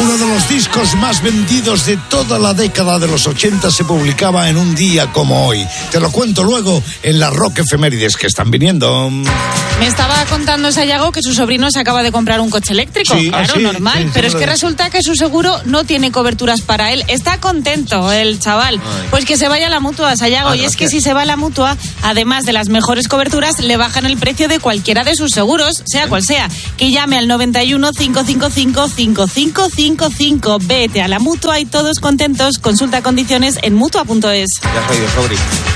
Uno de los discos más vendidos de toda la década de los 80 se publicaba en un día como hoy. Te lo cuento luego en las Rock Efemérides que están viniendo. Me estaba contando Sayago que su sobrino se acaba de comprar un coche eléctrico. Sí, claro, sí, normal. sí, pero es que resulta que su seguro no tiene coberturas para él. Está contento el chaval. Pues que se vaya a la Mutua, Sayago. Y es que si se va a la Mutua, además de las mejores coberturas, le bajan el precio de cualquiera de sus seguros, sea cual sea. Que llame al 91 555 5555. Vete a la Mutua y todos contentos. Consulta condiciones en Mutua.es. Ya has oído, Sobri.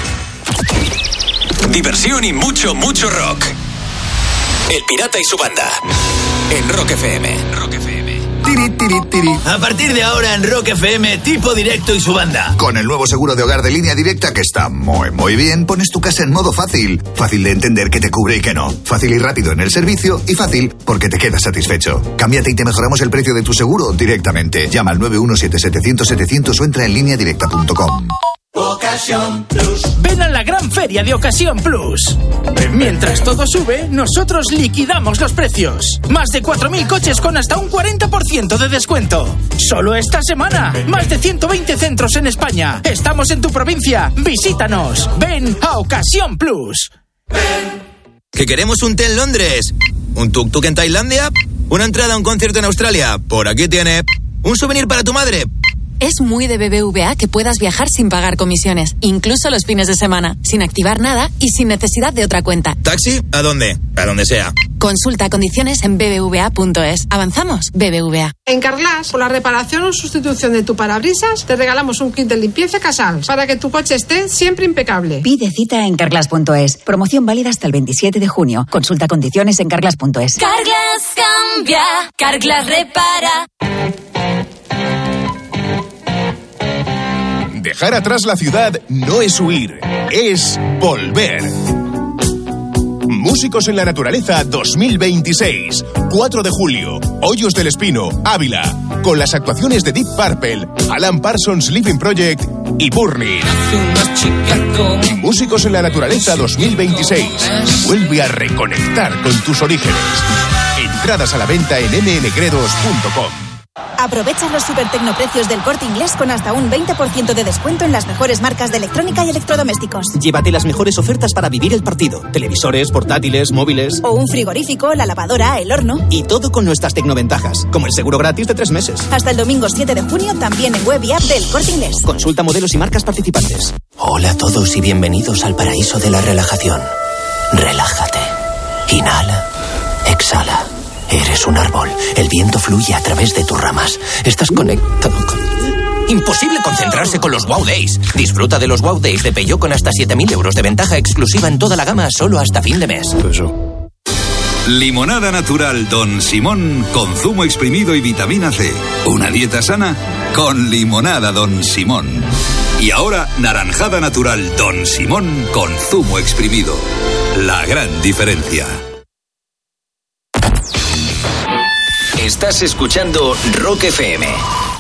Diversión y mucho, mucho rock. El Pirata y su banda. En Rock FM. Rock FM. Tiri, tiri, tiri. A partir de ahora en Rock FM, Tipo Directo y su banda. Con el nuevo seguro de hogar de Línea Directa que está muy bien, pones tu casa en modo fácil. Fácil de entender qué te cubre y qué no. Fácil y rápido en el servicio y fácil porque te quedas satisfecho. Cámbiate y te mejoramos el precio de tu seguro directamente. Llama al 917-700-700 o entra en lineadirecta.com. Ocasión Plus. Ven a la gran feria de Ocasión Plus. Mientras todo sube, nosotros liquidamos los precios. Más de 4.000 coches con hasta un 40% de descuento. Solo esta semana. Más de 120 centros en España. Estamos en tu provincia. Visítanos. Ven a Ocasión Plus. ¿Que queremos un té en Londres? ¿Un tuk-tuk en Tailandia? ¿Una entrada a un concierto en Australia? Por aquí tiene. ¿Un souvenir para tu madre? Es muy de BBVA que puedas viajar sin pagar comisiones, incluso los fines de semana, sin activar nada y sin necesidad de otra cuenta. ¿Taxi? ¿A dónde? A donde sea. Consulta condiciones en bbva.es. ¿Avanzamos? BBVA. En Carglass, por la reparación o sustitución de tu parabrisas, te regalamos un kit de limpieza Casals para que tu coche esté siempre impecable. Pide cita en Carglass.es. Promoción válida hasta el 27 de junio. Consulta condiciones en Carglass.es. Carglass cambia, Carglass repara. Dejar atrás la ciudad no es huir, es volver. Músicos en la Naturaleza 2026. 4 de julio, Hoyos del Espino, Ávila. Con las actuaciones de Deep Purple, Alan Parsons Living Project y Burning. Músicos en la Naturaleza 2026. Vuelve a reconectar con tus orígenes. Entradas a la venta en mngredos.com. Aprovecha los supertecnoprecios del Corte Inglés con hasta un 20% de descuento en las mejores marcas de electrónica y electrodomésticos. Llévate las mejores ofertas para vivir el partido. Televisores, portátiles, móviles. O un frigorífico, la lavadora, el horno. Y todo con nuestras tecnoventajas, como el seguro gratis de 3 meses. Hasta el domingo 7 de junio también en web y app del Corte Inglés. Consulta modelos y marcas participantes. Hola a todos y bienvenidos al paraíso de la relajación. Relájate. Inhala. Exhala. Eres un árbol. El viento fluye a través de tus ramas. Estás conectado con... Imposible concentrarse con los Wow Days. Disfruta de los Wow Days de Peugeot con hasta 7.000 euros de ventaja exclusiva en toda la gama solo hasta fin de mes. Limonada natural Don Simón con zumo exprimido y vitamina C. Una dieta sana con limonada Don Simón. Y ahora naranjada natural Don Simón con zumo exprimido. La gran diferencia. Estás escuchando Rock FM.